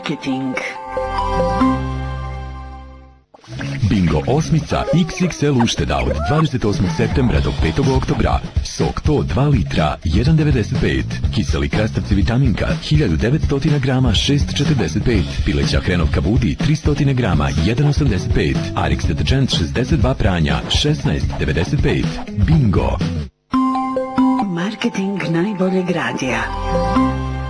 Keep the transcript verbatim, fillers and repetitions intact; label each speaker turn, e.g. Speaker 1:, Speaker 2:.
Speaker 1: Marketing.
Speaker 2: Bingo osmica iks iks el ušteda od dvadeset osmog septembra do petog oktobra. Sok to dva litra, jedan devedeset pet. Kiseli krastavci vitaminka, hiljadu devetsto grama, šest četrdeset pet. Pileća hrenovka budi, tristo grama, jedan osamdeset pet. Arix deterđent šezdeset dva pranja, šesnaest devedeset pet. Bingo.
Speaker 1: Marketing najboljeg radija.